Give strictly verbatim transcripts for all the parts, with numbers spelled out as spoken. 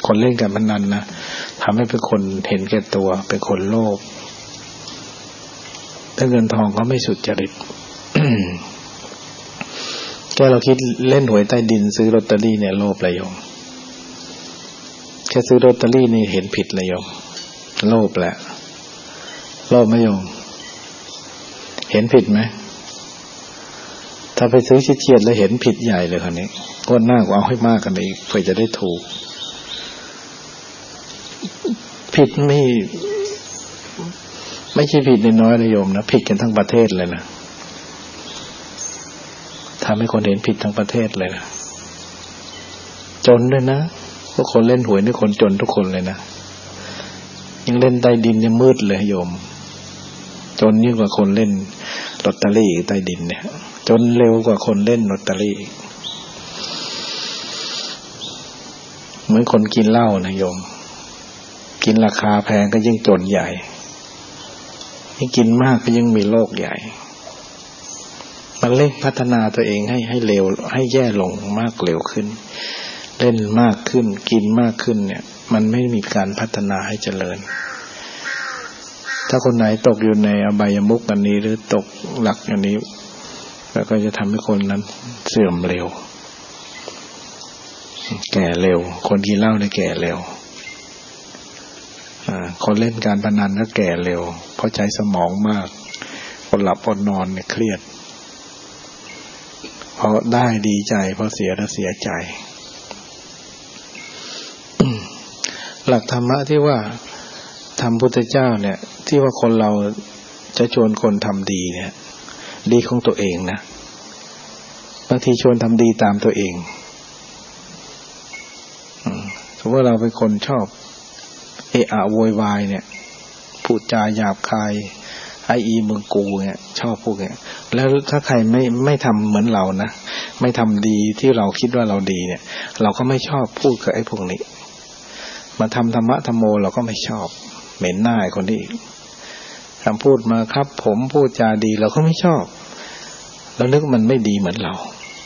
คนเล่นการพนันนะทำให้เป็นคนเห็นแก่ตัวเป็นคนโลภถ้าเงินทองเขาไม่สุจริต แค่เราคิดเล่นหวยใต้ดินซื้อลอตเตอรี่เนี่ยโลภเลยโยมแค่ซื้อลอตเตอรี่นี่เห็นผิดเลยโยมโลภแหละโลภไหมโยมเห็นผิดไหมถ้าไปซื้อเฉียดๆแล้วเห็นผิดใหญ่เลยคราวนี้ก้นหน้าก็เอาให้มากกันอีกเพื่อจะได้ถูกผิดไม่ไม่ใช่ผิดน้อยๆเลยโยมนะผิดกันทั้งประเทศเลยนะทำให้คนเห็นผิดทั้งประเทศเลยนะจนด้วยนะพวกคนเล่นหวยนี่คนจนทุกคนเลยนะยังเล่นใต้ดินยังมืดเลยโยมจนยิ่งกว่าคนเล่นลอตเตอรี่ใต้ดินเนี่ยจนเร็วกว่าคนเล่นลอตเตอรี่เหมือนคนกินเหล้านะโยมกินราคาแพงก็ยิ่งจนใหญ่ยิ่งกินมากก็ยิ่งมีโรคใหญ่มันเร่งพัฒนาตัวเองให้ให้เร็วให้แย่ลงมากเร็วขึ้นเล่นมากขึ้นกินมากขึ้นเนี่ยมันไม่มีการพัฒนาให้เจริญถ้าคนไหนตกอยู่ในอบายมุขอันนี้หรือตกหลักอันนี้แล้วก็จะทำให้คนนั้นเสื่อมเร็วแก่เร็วคนกินเหล้าเนี่ยแก่เร็วคนเล่นการพนันก็แก่เร็วเพราะใช้สมองมากคนหลับคนนอนเนี่ยเครียดพอได้ดีใจพอเสียแล้วเสียใจ หลักธรรมะที่ว่าธรรมพุทธเจ้าเนี่ยที่ว่าคนเราจะชวนคนทำดีเนี่ยดีของตัวเองนะบางทีชวนทำดีตามตัวเองสมมติว่าเราเป็นคนชอบเอะอะโวยวายเนี่ยพูดจาหยาบคายไออีมึงกูเนี่ยชอบพวกเนี่ยแล้วถ้าใครไม่ไม่ทำเหมือนเรานะไม่ทำดีที่เราคิดว่าเราดีเนี่ยเราก็ไม่ชอบพูดกับไอ้พวกนี้มาทำธรรมะธรรมโมเราก็ไม่ชอบเหม็นหน้าไอ้คนนี้คำพูดมาครับผมพูดจาดีเราก็ไม่ชอบเรานึกมันไม่ดีเหมือนเรา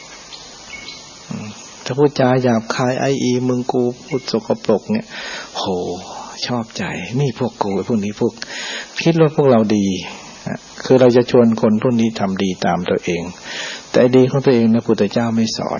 ถ้าพูดจาหยาบคายไออีมึงกูพูดสกปรกเนี่ยโหชอบใจนี่พวกกูพวกนี้พวกคิดว่าพวกเราดีคือเราจะชวนคนพวกนี้ทำดีตามตัวเองแต่ดีของตัวเองนะพุทธเจ้าไม่สอน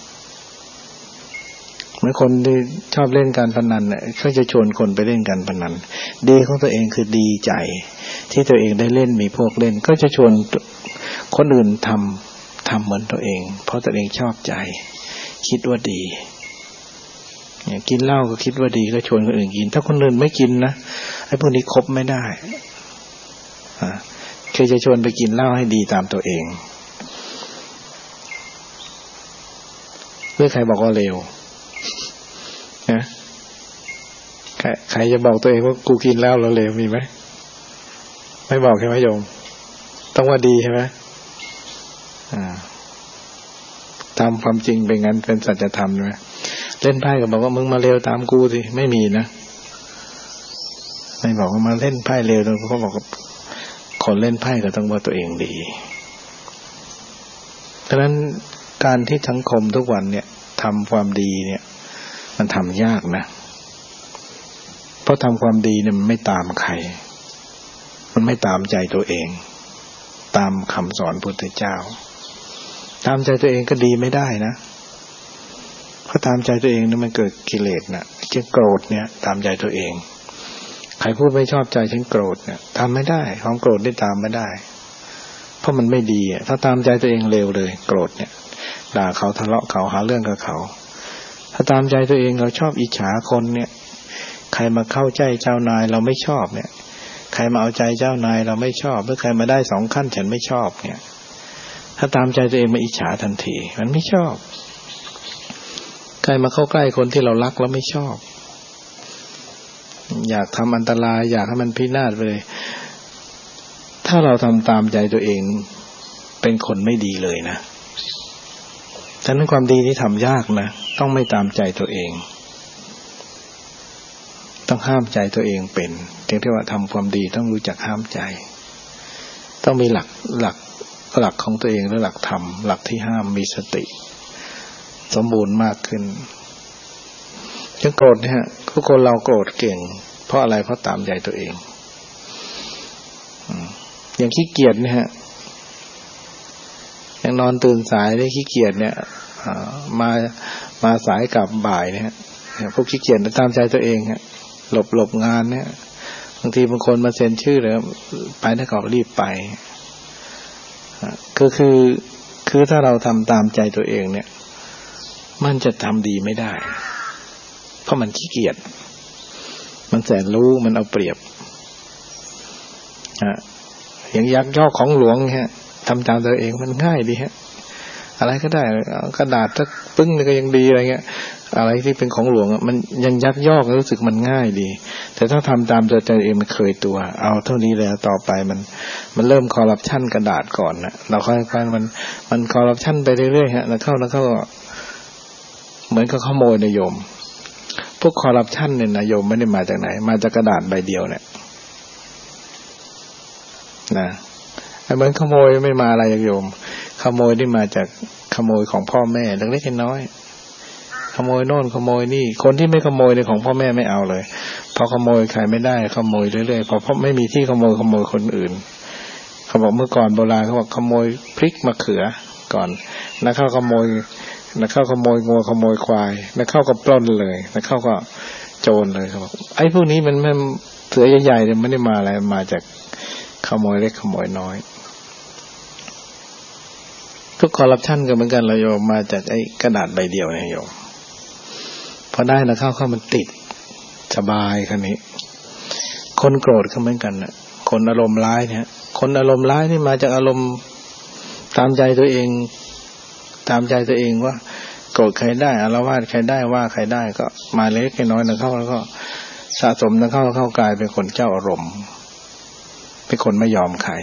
เหมือนคนที่ชอบเล่นการพนันเนี่ยเขาจะชวนคนไปเล่นการพนันดีของตัวเองคือดีใจที่ตัวเองได้เล่นมีพวกเล่นก็จะชวนคนอื่นทำทำเหมือนตัวเองเพราะตัวเองชอบใจคิดว่าดีเนี่ยกินเหล้าก็คิดว่าดีก็ชวนคนอื่นกินถ้าคนอื่นไม่กินนะไอ้พวกนี้คบไม่ได้อ่าเคยจะชวนไปกินเหล้าให้ดีตามตัวเองเพื่อใครบอกว่าเลวนะใครใครจะบอกตัวเองว่ากูกินเหล้าแล้วเลวมีไหมไม่บอกใช่ไหมโยมต้องว่าดีใช่ไหมอ่าตามความจริงเป็นงั้นเป็นสัจธรรมใช่ไหมเล่นไพ่ก็บอกว่ามึงมาเร็วตามกูสิไม่มีนะไม่บอกว่ามาเล่นไพ่เร็วแล้วเขาบอกว่าคนเล่นไพ่ก็ต้องว่าตัวเองดีดังนั้นการที่สังคมทุกวันเนี่ยทำความดีเนี่ยมันทำยากนะเพราะทำความดีเนี่ยมันไม่ตามใครมันไม่ตามใจตัวเองตามคำสอนพุทธเจ้าตามใจตัวเองก็ดีไม่ได้นะเพราะตามใจตัวเองเนี่ยมันเกิดกิเลสนะเช่นโกรธเนี่ยตามใจตัวเองใครพูดไม่ชอบใจฉันโกรธเนี่ยทำไม่ได้ความโกรธได้ตามไม่ได้เพราะมันไม่ดีอ่ะถ้าตามใจตัวเองเร็วเลยโกรธเนี่ยด่าเขาทะเลาะเขาหาเรื่องกับเขาถ้าตามใจตัวเองเราชอบอิจฉาคนเนี่ยใครมาเข้าใจเจ้านายเราไม่ชอบเนี่ยใครมาเอาใจเจ้านายเราไม่ชอบหรือใครมาได้สองขั้นฉันไม่ชอบเนี่ยถ้าตามใจตัวเองมาอิจฉาทันทีมันไม่ชอบใครมาเข้าใกล้คนที่เรารักแล้วไม่ชอบอยากทำอันตรายอยากให้มันพินาศไปเลยถ้าเราทำตามใจตัวเองเป็นคนไม่ดีเลยนะฉะนั้นความดีนี่ทำยากนะต้องไม่ตามใจตัวเองต้องห้ามใจตัวเองเป็นถึงที่ว่าทำความดีต้องรู้จักห้ามใจต้องมีหลักหลักหลักของตัวเองและหลักธรรมหลักที่ห้ามมีสติสมบูรณ์มากขึ้นยังโกรธเนี่ยฮะทุกคนเราโกรธเก่งเพราะอะไรเพราะตามใจตัวเองอย่างขี้เกียจเนี่ยฮะยังนอนตื่นสายได้ขี้เกียจเนี่ยมามาสายกลับบ่ายเนี่ยพวกขี้เกียจตามใจตัวเองฮะหลบหลบงานเนี่ยบางทีบางคนมาเซ็นชื่อเลยไปถ้าเขารีบไปก็คือคือถ้าเราทำตามใจตัวเองเนี่ยมันจะทำดีไม่ได้เพราะมันขี้เกียจมันแสนรู้มันเอาเปรียบฮะอย่างยักยอกของหลวงฮะทำตามตัวเองมันง่ายดีฮะอะไรก็ได้กระดาษสักปึ้งนึงก็ยังดีอะไรเงี้ยอะไรที่เป็นของหลวงมันยังยักยอกรู้สึกมันง่ายดีแต่ถ้าทำตามตัวเองมันเคยตัวเอาเท่านี้แล้วต่อไปมันมันเริ่มคอร์รัปชันกระดาษก่อนนะเราค่อยๆมันมันคอร์รัปชันไปเรื่อยๆฮะแล้วเข้าแล้วเข้าเหมือนกับขโมยนายโยมพวกคอร์รัปชันเนี่ยนายโยมไม่ได้มาจากไหนมาจากกระดาษใบเดียวเนี่ยนะไอ้เหมือนขโมยไม่มาอะไรอย่างโยมขโมยนี่มาจากขโมยของพ่อแม่เล็กๆน้อยขโมยโน่นขโมยนี่คนที่ไม่ขโมยในของพ่อแม่ไม่เอาเลยพอขโมยใครไม่ได้ขโมยเรื่อยๆพอเพราะไม่มีที่ขโมยขโมยคนอื่นเขาบอกเมื่อก่อนโบราณเขาบอกขโมยพริกมะเขือก่อนแล้วเข้าขโมยแล้วเข้าขโมยงัวขโมยควายแล้วเข้าก็ปล้นเลยแล้วเข้าก็โจรเลยเขาบอกไอ้พวกนี้มันมันเสือใหญ่ๆเนี่ยไม่ได้มาอะไรมาจากขโมยเล็กขโมยน้อยทุกคอร์รัปชันก็เหมือนกันเราโยมมาจากไอ้กระดาษใบเดียวเนี่ยโยมพอได้แล้วเข้าเข้ามันติดสบายคันนี้คนโกรธก็เหมือนกันน่ะคนอารมณ์ร้ายเนี่ยคนอารมณ์ร้ายนี่มาจากอารมณ์ตามใจตัวเองตามใจตัวเองว่าโกรธใครได้อาละวาดใครได้ว่าใครได้ก็มาเล็กน้อยนะเข้าแล้วก็สะสมนะเข้าเข้ากลายเป็นคนเจ้าอารมณ์เป็นคนไม่ยอมใคร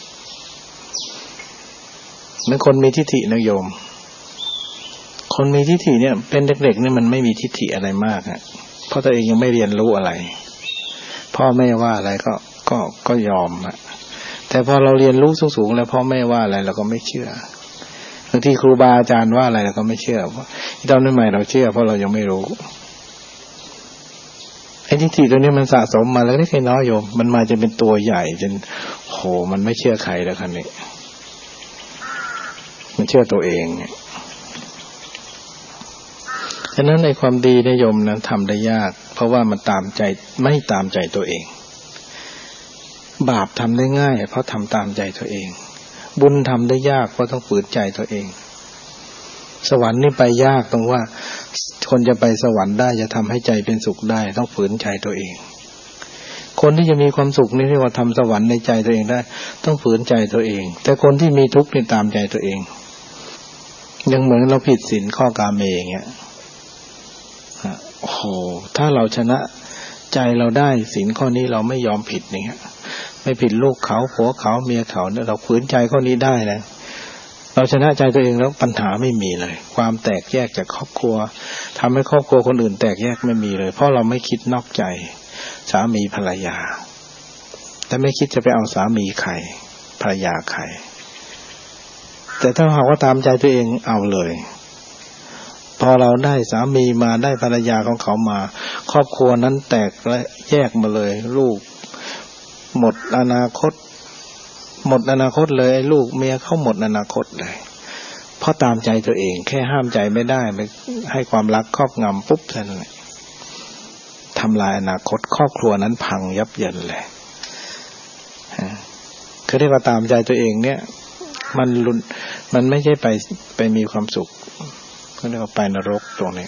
เหมือนคนมีทิฏฐินะโยมคนมีทิฏฐิเนี่ยเป็นเด็กๆเนี่ยมันไม่มีทิฏฐิอะไรมากฮะเพราะตัวเองยังไม่เรียนรู้อะไรพ่อแม่ว่าอะไรก็ก็ก็ยอมฮะแต่พอเราเรียนรู้สูงๆแล้วพ่อแม่ว่าอะไรเราก็ไม่เชื่อบางทีครูบาอาจารย์ว่าอะไรเราก็ไม่เชื่อเพราะตอนนั้นใหม่เราเชื่อเพราะเรายังไม่รู้ไอ้ทิฏฐิตัวนี้มันสะสมมาแล้วเล็กน้อยโยมมันมาจนเป็นตัวใหญ่จนโหมันไม่เชื่อใครแล้วคันนี้มันเชื่อตัวเองฉะนั้นในความดีนิยมนั้นทำได้ยากเพราะว่ามันตามใจไม่ตามใจตัวเองบาปทำได้ง่ายเพราะทำตามใจตัวเองบุญทำได้ยากเพราะต้องฝืนใจตัวเองสวรรค์นี่ไปยากตรงว่าคนจะไปสวรรค์ได้จะทำให้ใจเป็นสุขได้ต้องฝืนใจตัวเองคนที่จะมีความสุขนี่เรียกว่าทำสวรรค์ในใจตัวเองได้ต้องฝืนใจตัวเองแต่คนที่มีทุกข์นี่ตามใจตัวเองยังเหมือนเราผิดศีลข้อกาเมอย่างเงี้ยโอ้โหถ้าเราชนะใจเราได้ศีลข้อนี้เราไม่ยอมผิดเนี่ยไม่ผิดลูกเขาผัวเขาเมียเขาเนี่ยเราฝืนใจข้อนี้ได้นะเราชนะใจตัวเองแล้วปัญหาไม่มีเลยความแตกแยกจากครอบครัวทำให้ครอบครัวคนอื่นแตกแยกไม่มีเลยเพราะเราไม่คิดนอกใจสามีภรรยาแต่ไม่คิดจะไปเอาสามีใครภรรยาใครแต่ถ้าหากว่าตามใจตัวเองเอาเลยพอเราได้สามีมาได้ภรรยาของเขามาครอบครัวนั้นแตกและแยกมาเลยลูกหมดอนาคตหมดอนาคตเลยไอ้ลูกเมียเขาหมดอนาคตเลยเพราะตามใจตัวเองแค่ห้ามใจไม่ได้ไปให้ความรักครอบงำปุ๊บเท่านั้นทำลายอนาคตครอบครัวนั้นพังยับเยินเลยคือเรียกว่าตามใจตัวเองเนี่ยมันรุนมันไม่ใช่ไปไปมีความสุขเขาเรียกว่าไปนรกตรงนี้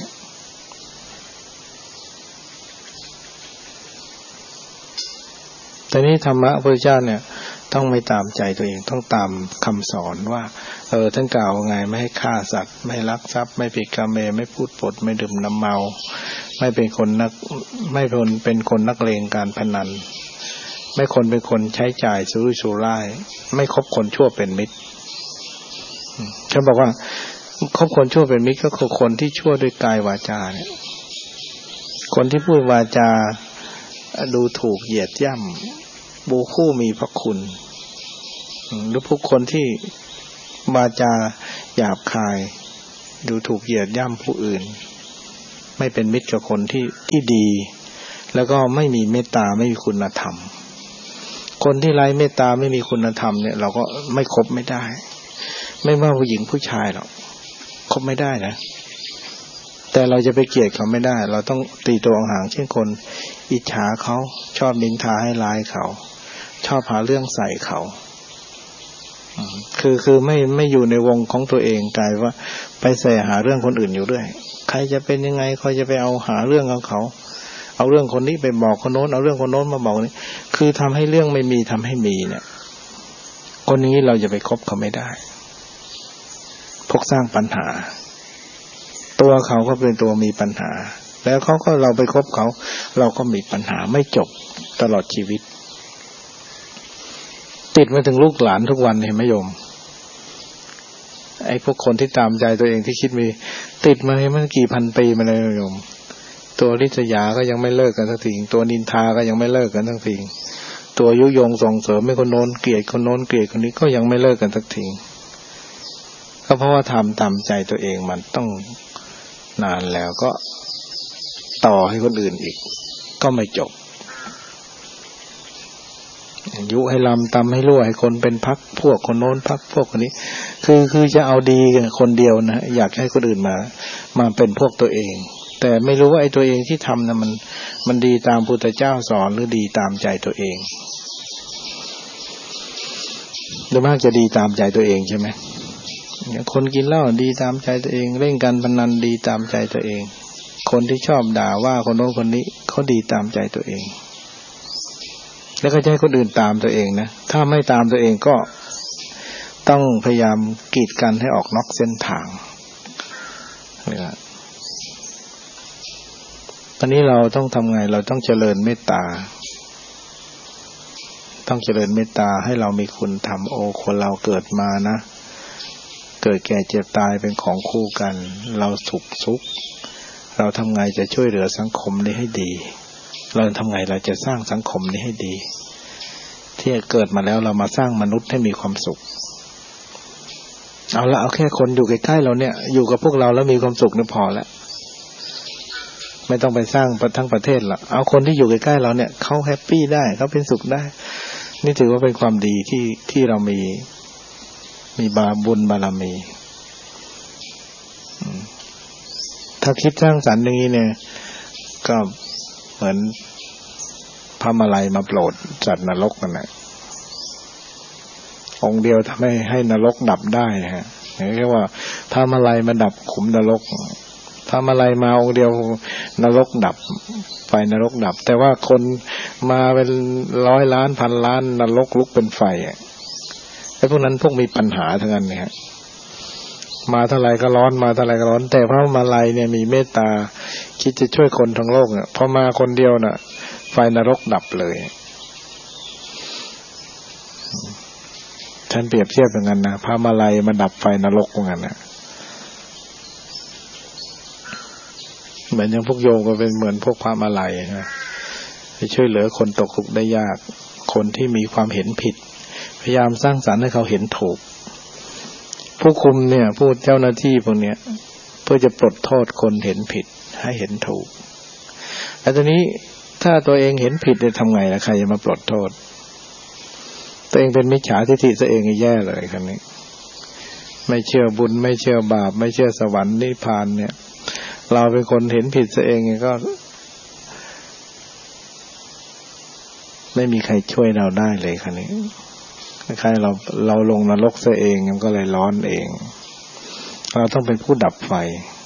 แต่นี้ธรรมะพระพุทธเจ้าเนี่ยต้องไม่ตามใจตัวเองต้องตามคำสอนว่าเออท่านกล่าวไงไม่ให้ฆ่าสัตว์ไม่ลักทรัพย์ไม่ผิดกาเมไม่พูดปดไม่ดื่มน้ำเมาไม่เป็นคนนักไม่เป็นเป็นคนนักเลงการพนันไม่คนเป็นคนใช้จ่ายสุรุ่ยสุร่ายไม่คบคนชั่วเป็นมิตรเขาบอกว่าคบคนชั่วเป็นมิตรก็คือคนที่ชั่วด้วยกายวาจาเนี่ยคนที่พูดวาจาดูถูกเหยียดย่ำบูคู่มีพระคุณหรือพวกคนที่วาจาหยาบคายดูถูกเหยียดย่ำผู้อื่นไม่เป็นมิตรกับคนที่ที่ดีแล้วก็ไม่มีเมตตาไม่มีคุณธรรมคนที่ไร้เมตตาไม่มีคุณธรรมเนี่ยเราก็ไม่คบไม่ได้ไม่ว่าผู้หญิงผู้ชายหรอกคบไม่ได้นะแต่เราจะไปเกลียดเขาไม่ได้เราต้องตีตัวห่างเช่นคนอิจฉาเขาชอบนินทาให้ร้ายเขาชอบหาเรื่องใส่เขาคือคือไม่ไม่อยู่ในวงของตัวเองกลายว่าไปใส่หาเรื่องคนอื่นอยู่เรื่อยใครจะเป็นยังไงใครจะไปเอาหาเรื่องเอาเขาเอาเรื่องคนนี้ไปบอกคนโน้นเอาเรื่องคนโน้นมาบอกนี่คือทำให้เรื่องไม่มีทำให้มีเนี่ยคนนี้เราจะไปคบเขาไม่ได้พวกสร้างปัญหาตัวเขาก็เป็นตัวมีปัญหาแล้วเขาก็เราไปคบเขาเราก็มีปัญหาไม่จบตลอดชีวิตติดมาถึงลูกหลานทุกวันเห็นไหมโยมไอ้พวกคนที่ตามใจตัวเองที่คิดมีติดมาให้มันกี่พันปีมาเลยโยมตัวริษยาก็ยังไม่เลิกกันสักทีตัวนินทาก็ยังไม่เลิกกันสักทีตัวยุยงส่งเสริมให้คนโน้นเกลียดคนโน้นเกลียดคนนี้ก็ยังไม่เลิกกันสักทีก็เพราะว่าทำตามใจตัวเองมันต้องนานแล้วก็ต่อให้คนอื่นอีกก็ไม่จบยุให้ลำตำให้รั่วให้คนเป็นพักพวกคนโน้นพักพวกคนนี้คือคือจะเอาดีกันคนเดียวนะอยากให้คนอื่นมามาเป็นพวกตัวเองแต่ไม่รู้ว่าไอ้ตัวเองที่ทำนะมันมันดีตามพุทธเจ้าสอนหรือดีตามใจตัวเองโดยมากจะดีตามใจตัวเองใช่ไหมคนกินเหล้าดีตามใจตัวเองเล่นการพนันดีตามใจตัวเองคนที่ชอบด่าว่าคนโน้นคนนี้เขาดีตามใจตัวเองแล้วก็จะให้คนอื่นตามตัวเองนะถ้าไม่ตามตัวเองก็ต้องพยายามกีดกันให้ออกนอกเส้นทางเนี่ยตอนนี้เราต้องทำไงเราต้องเจริญเมตตาต้องเจริญเมตตาให้เรามีคุณธรรมโอคนเราเกิดมานะเกิดแก่เจ็บตายเป็นของคู่กันเราสุขทุกข์เราทำไงจะช่วยเหลือสังคมนี้ให้ดีเราทำไงเราจะสร้างสังคมนี้ให้ดีที่เกิดมาแล้วเรามาสร้างมนุษย์ให้มีความสุขเอาละเอาแค่คนอยู่ใกล้ๆเราเนี่ยอยู่กับพวกเราแล้วมีความสุขนี่พอแล้วไม่ต้องไปสร้างทั้งประเทศหรอกเอาคนที่อยู่ใกล้ๆเราเนี่ยเขาแฮปปี้ได้เขาเป็นสุขได้นี่ถือว่าเป็นความดีที่ที่เรามีมีบาบุญบารมีถ้าคิดสร้างสรรค์อย่างนี้เนี่ยก็เหมือนพระมาลัยมาโปรดสัตว์นรกนั่นแหละองค์เดียวทำให้ให้นรกดับได้ฮะเรียกว่าพระมาลัยมาดับขุมนรกพระมาลัยมาองค์เดียวนรกดับไฟนรกดับแต่ว่าคนมาเป็นร้อยล้านพันล้านนรกลุกเป็นไฟไอ้พวกนั้นพวกมีปัญหาทั้งนั้นเนี่ยมาเท่าไรก็ร้อนมาเท่าไรก็ร้อนแต่พระมาลัยเนี่ยมีเมตตาคิดจะช่วยคนทั้งโลกเนี่ยพอมาคนเดียวน่ะไฟนรกดับเลยฉันเปรียบเทียบอย่างนั้นนะพระมาลัยมาดับไฟนรกเหมือนกันนะเหมือนอย่างพวกโยมก็เป็นเหมือนพวกพระมาลัยนะที่ช่วยเหลือคนตกทุกข์ได้ยากคนที่มีความเห็นผิดพยายามสร้างสรรค์ให้เขาเห็นถูกผู้คุมเนี่ยผู้เจ้าหน้าที่พวกเนี้ยเพื่อจะปลดโทษคนเห็นผิดให้เห็นถูกแต่ตอนนี้ถ้าตัวเองเห็นผิดจะทำไงล่ะใครจะมาปลดโทษตัวเองเป็นมิจฉาทิฏฐิตัวเองแย่เลยครั้นี้ไม่เชื่อบุญไม่เชื่อบาปไม่เชื่อสวรรค์นิพพานเนี่ยเราเป็นคนเห็นผิดตัวเองก็ไม่มีใครช่วยเราได้เลยครั้นี้ใครเราเราลงนรกซะเองมันก็เลยร้อนเองเราต้องเป็นผู้ดับไฟ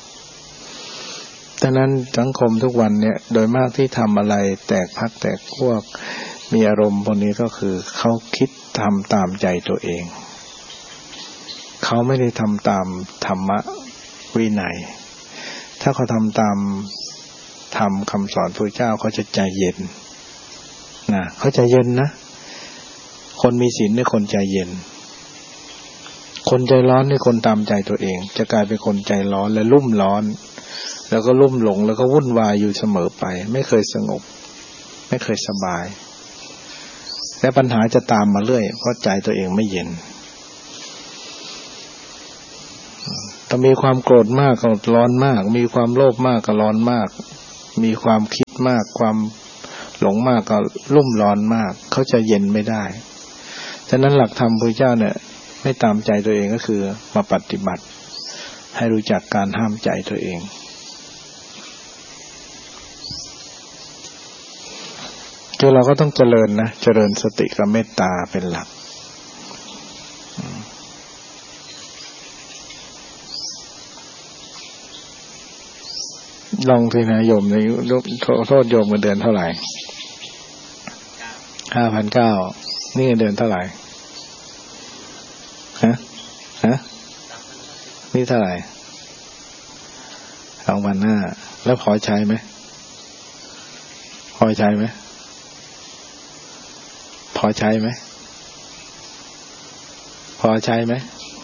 ดังนั้นสังคมทุกวันเนี่ยโดยมากที่ทำอะไรแตกพรรคแตกพวกมีอารมณ์พวกนี้ก็คือเขาคิดทำตามใจตัวเองเขาไม่ได้ทำตามธรรมวินัยถ้าเขาทำตามธรรมคำสอนพระเจ้าเขาจะใจเย็นนะเขาใจเย็นนะคนมีศีลเนี่ยคนใจเย็นคนใจร้อนนี่คนตามใจตัวเองจะกลายเป็นคนใจร้อนและลุ่มร้อนแล้วก็ลุ่มหลงแล้วก็วุ่นวายอยู่เสมอไปไม่เคยสงบไม่เคยสบายและปัญหาจะตามมาเรื่อยเพราะใจตัวเองไม่เย็นถ้ามีความโกรธมากก็ร้อนมากมีความโลภมากก็ร้อนมากมีความคิดมากความหลงมากก็รุ่มร้อนมากเขาจะเย็นไม่ได้ฉะนั้นหลักธรรมพระเจ้าเนี่ยไม่ตามใจตัวเองก็คือมาปฏิบัติให้รู้จักการห้ามใจตัวเองคือเราก็ต้องเจริญนะเจริญสติกับเมตตาเป็นหลักลองทีนะโยมในโทษโยมเงินเดือนเท่าไหร่ห้าพันเก้านี่เงินเดือนเท่าไหร่ฮะฮะนี่เท่าไหร่สองพันห้าแล้วพอใช้ไหมพอใช้ไหมพอใช้ไหมพอใช้ไหม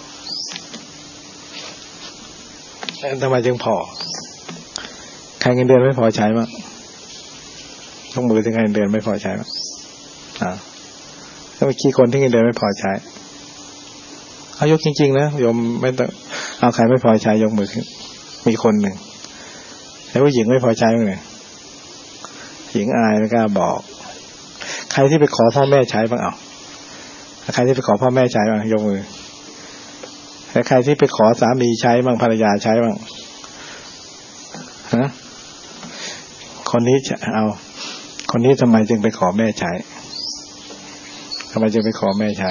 ทำไมจึงพอใครเงินเดือนไม่พอใช้มั้งต้องมือถึงเงินเดือนไม่พอใช้มั้งอ่าแล้วเมื่อกี้คนที่เงินเดือนไม่พอใช้เอายกจริงๆนะโยมไม่ต้องเอาใครไม่พอใช้ยกมือขึ้นมีคนหนึ่งแล้วผู้หญิงไม่พอใช้มั้งเนี่ยหญิงอายไม่กล้าบอกใครที่ไปขอพ่อแม่ใช้บ้างเอาใครที่ไปขอพ่อแม่ใช้บ้างยกมือแล้วใครที่ไปขอสามีใช้บ้างภรรยาใช้บ้างฮะคนนี้จะเอาคนนี้ทำไมจึงไปขอแม่ใช้ทำไมจึงไปขอแม่ใช้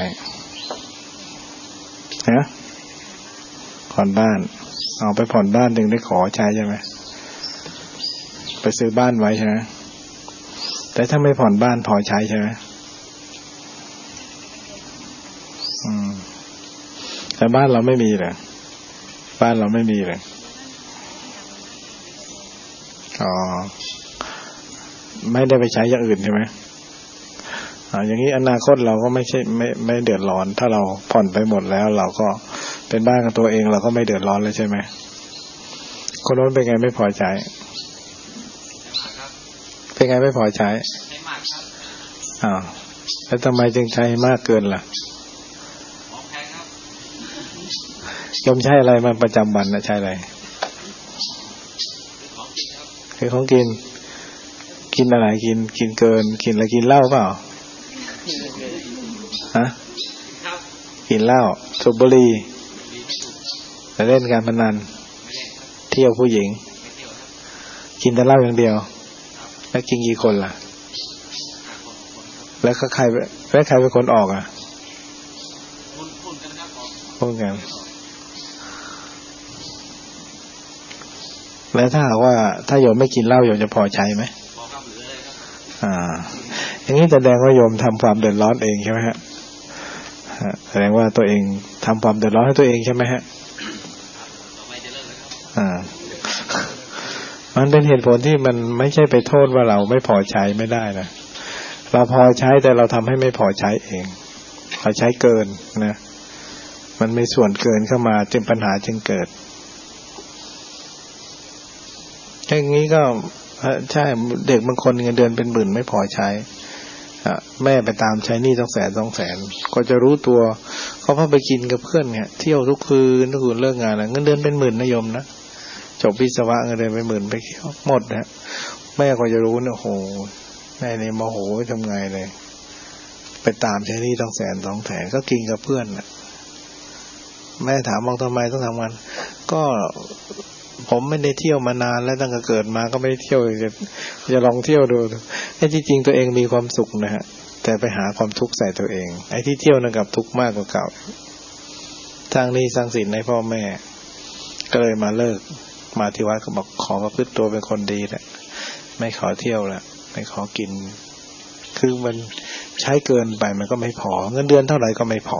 ฮะผ่อนบ้านเอาไปผ่อนบ้านจึงได้ขอใช้ใช่ไหมไปซื้อบ้านไว้ใช่ไหมแต่ถ้าไม่ผ่อนบ้านพอใช้ใช่ไหมอืมแต่บ้านเราไม่มีเลยบ้านเราไม่มีเลยอ๋อไม่ได้ไปใช้อย่างอื่นใช่ไหมอ่าอย่างนี้อนาคตเราก็ไม่ใช่ไม่ไม่เดือดร้อนถ้าเราผ่อนไปหมดแล้วเราก็เป็นบ้านของตัวเองเราก็ไม่เดือดร้อนเลยใช่ไหมคนโน้นเป็นไงไม่พอใจเป็นไงไม่พอใช้อ้าวแล้วทำไมจึงใช้มากเกินล่ะยมใช้อะไรมาประจำวันนะใช้อะไรคือของกินกินอะไรกินกินเกินกินอะไรกินเหล้าเปล่าฮะกินเหล้าสูบบุหรี่ไปเล่นการพนันเที่ยวผู้หญิงกินแต่เหล้าอย่างเดียวแล้วกินกี่คนล่ะแล้วใครแล้วใครเป็นคนออกอ่ะพูดกันแล้วถ้าหากว่าถ้าโยมไม่กินเหล้าโยมจะพอใจไหมอ่าอย่างนี้แสดงว่าโยมทำความเดือดร้อนเองใช่ไหมฮะแสดงว่าตัวเองทำความเดือดร้อนให้ตัวเองใช่ไหมฮะอ่ามันเป็นเหตุผลที่มันไม่ใช่ไปโทษว่าเราไม่พอใช้ไม่ได้นะเราพอใช้แต่เราทำให้ไม่พอใช้เองเราใช้เกินนะมันมีส่วนเกินเข้ามาจึงปัญหาจึงเกิดอย่างนี้ก็ใช่เด็กบางคนเงินเดือนเป็นหมื่นไม่พอใช้แม่ไปตามใช้หนี้ต้องแสนสองแสนก็จะรู้ตัวเขาพาไปกินกับเพื่อนเนี่ยเที่ยวทุกคืนทุกคืนเลิกงานแล้วเงินเดือนเป็นหมื่นนะโยมนะจบวิศวะเงินเดือนเป็นหมื่นไปหมดนะแม่ก็จะรู้นะโหแม่นี่โมโหทำไงเลยไปตามใช้หนี้ต้องแสนสองแสนก็กินกับเพื่อนนะแม่ถามมองทำไมต้องทำงานก็ผมไม่ได้เที่ยวมานานแล้วตั้งแต่เกิดมาก็ไม่ได้เที่ยวจะจะลองเที่ยวดูไอ้ที่จริงตัวเองมีความสุขนะฮะแต่ไปหาความทุกข์ใส่ตัวเองไอ้ที่เที่ยวนั่นกับทุกข์มากกว่าเก่าสร้างหนี้สร้างสินให้พ่อแม่ก็เลยมาเลิกมาที่วัดก็บอกขอประพฤติตัวเป็นคนดีแหละไม่ขอเที่ยวละไม่ขอกินคือมันใช้เกินไปมันก็ไม่พอเงินเดือนเท่าไหร่ก็ไม่พอ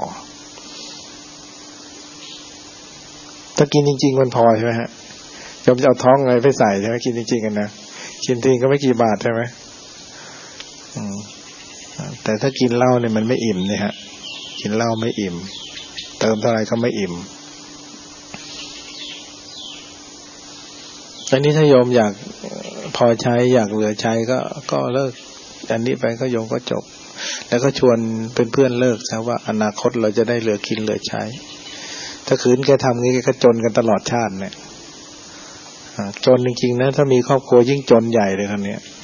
ถ้ากินจริงๆมันพอใช่ไหมฮะยอมจะเอาท้องอะไรไปใส่ใช่ไหมกินจริงๆกันนะกินจริงก็ไม่กี่บาทใช่ไหมอืมแต่ถ้ากินเหล้าเนี่ยมันไม่อิ่มเนี่ยฮะกินเหล้าไม่อิ่มเติมเท่าไหร่ก็ไม่อิ่มอันนี้ถ้าโยมอยากพอใช้อยากเหลือใช้ก็ก็เลิกอันนี้ไปก็โยมก็จบแล้วก็ชวนเพื่อนๆเลิกซะว่าอนาคตเราจะได้เหลือกินเหลือใช้ถ้าขืนแกทำงี้แกก็จนกันตลอดชาติเนี่ยจนจริงๆนะถ้ามีครอบครัวยิ่งจนใหญ่เลยคนเนี้ย